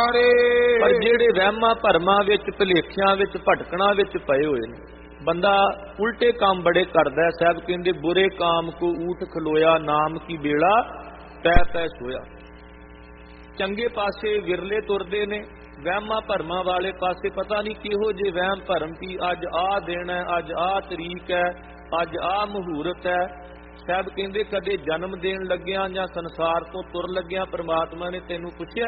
ਮਾਰੇ। ਪਰ ਜਿਹੜੇ ਵਹਿਮਾਂ ਭਰਮਾਂ ਵਿੱਚ ਭੁਲੇਖਿਆਂ ਵਿੱਚ ਭਟਕਣਾ ਵਿੱਚ ਪਏ ਹੋਏ ਨੇ, ਬੰਦਾ ਉਲਟੇ ਕੰਮ ਬੜੇ ਕਰਦਾ ਹੈ। ਸਾਹਿਬ ਕਹਿੰਦੇ ਬੁਰੇ ਕਾਮ ਕੋ ਊਠ ਖਲੋਇਆ, ਨਾਮ ਕੀ ਬੇੜਾ ਪੈ ਪੈ ਸੋਇਆ। ਚੰਗੇ ਪਾਸੇ ਵਿਰਲੇ ਤੁਰਦੇ ਨੇ, ਵਹਿਮਾਂ ਭਰਮਾਂ ਵਾਲੇ ਪਾਸੇ ਪਤਾ ਨਹੀਂ ਕਿਹੋ ਜਿਹੇ ਵਹਿਮ ਭਰਮ ਵੀ ਅੱਜ ਆਹ ਦਿਨ ਹੈ, ਅੱਜ ਆਹ ਤਰੀਕ ਹੈ, ਅੱਜ ਆਹ ਮੁਹੂਰਤ ਹੈ। ਸਾਹਿਬ ਕਹਿੰਦੇ ਕਦੇ ਜਨਮ ਦੇਣ ਲੱਗਿਆਂ ਜਾਂ ਸੰਸਾਰ ਤੋਂ ਤੁਰ ਲੱਗਿਆਂ ਪ੍ਰਮਾਤਮਾ ਨੇ ਤੈਨੂੰ ਪੁੱਛਿਆ?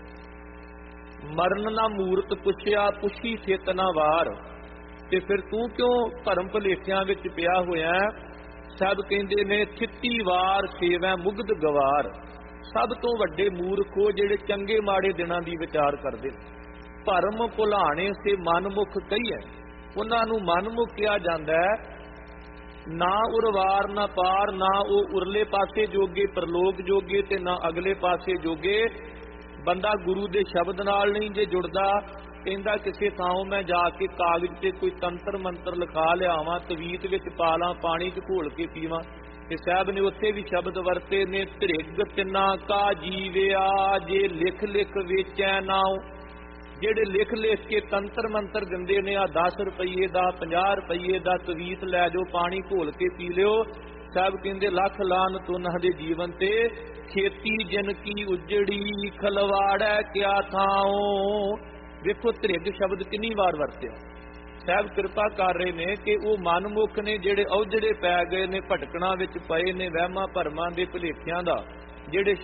ਮਰਨ ਨਾ ਮੂਰਤ ਪੁੱਛਿਆ, ਪੁੱਛੀ ਸਿਤ ਨਾ ਵਾਰ। ਤੇ ਫਿਰ ਤੂੰ ਕਿਉਂ ਭਰਮ ਭੁਲੇਖਿਆਂ ਵਿੱਚ ਪਿਆ ਹੋਇਆ? ਸਾਹਿਬ ਕਹਿੰਦੇ ਨੇ ਥਿੱਤੀ ਵਾਰ ਸੇਵੈ ਮੁਗਧ ਗਵਾਰ। ਸਭ ਤੋਂ ਵੱਡੇ ਮੂਰਖ ਉਹ ਜਿਹੜੇ ਚੰਗੇ ਮਾੜੇ ਦਿਨਾਂ ਦੀ ਵਿਚਾਰ ਕਰਦੇ। ਭਰਮ ਭੁਲਾਣੇ ਸੇ ਮਨਮੁਖ ਕਹੀਏ, ਉਹਨਾਂ ਨੂੰ ਮਨਮੁਖ ਕਿਹਾ ਜਾਂਦਾ ਹੈ। ਨਾ ਉਰਵਾਰ ਨਾ ਪਾਰ, ਨਾ ਉਹ ਉਰਲੇ ਪਾਸੇ ਜੋਗੇ ਪ੍ਰਲੋਕ ਜੋਗੇ ਤੇ ਨਾ ਅਗਲੇ ਪਾਸੇ ਜੋਗੇ। ਬੰਦਾ ਗੁਰੂ ਦੇ ਸ਼ਬਦ ਨਾਲ ਨਹੀਂ ਜੇ ਜੁੜਦਾ, ਕਹਿੰਦਾ ਕਿਸੇ ਥਾਂ ਮੈਂ ਜਾ ਕੇ ਕਾਗਜ਼ ਤੇ ਕੋਈ ਤੰਤਰ ਮੰਤਰ ਲਿਖਾ ਲਿਆਵਾਂ, ਤਵੀਤ ਵਿੱਚ ਪਾ ਲਾਂ, ਪਾਣੀ 'ਚ ਘੋਲ ਕੇ ਪੀਵਾਂ। ਤੇ ਸਾਹਿਬ ਨੇ ਉੱਥੇ ਵੀ ਸ਼ਬਦ ਵਰਤੇ ਨੇ, ਧ੍ਰਿਗ ਤਿਨਾ ਕਾ ਜੀਵਿਆ ਜੇ ਲਿਖ ਲਿਖ ਵੇਚੈ ਨਾਉ। ਜਿਹੜੇ ਲਿਖ ਲਿਖ ਕੇ ਤੰਤਰ ਮੰਤਰ ਦਿੰਦੇ ਨੇ, ਆ 10 ਰੁਪਈਏ ਦਾ 50 ਰੁਪਈਏ ਦਾ ਤਵੀਤ ਲੈ ਜਾਓ, ਪਾਣੀ ਘੋਲ ਕੇ ਪੀ ਲਿਓ। ਸਾਹਿਬ ਕਹਿੰਦੇ ਲੱਖ ਲਾਨਤ ਉਹਨਾਂ ਦੇ ਜੀਵਨ ਤੇ। ਖੇਤੀ ਜਿਨ ਕੀ ਉਜੜੀ ਖਲਵਾੜੈ ਕਿਆ ਥਾਉ। ਵੇਖੋ ਧ੍ਰਿਗ ਸ਼ਬਦ ਕਿੰਨੀ ਵਾਰ ਵਰਤਿਆ। ਸਾਹਿਬ ਕਿਰਪਾ ਕਰ ਰਹੇ ਨੇ ਕਿ ਉਹ ਮਨਮੁਖ ਨੇ ਜਿਹੜੇ ਔਜੜੇ ਪੈ ਗਏ ਨੇ, ਭਟਕਣਾ ਵਿੱਚ ਪਏ ਨੇ ਵਹਿਮਾਂ ਭਰਮਾਂ ਦੇ ਭੁਲੇਖਿਆਂ ਦਾ, ਜਿਹੜੇ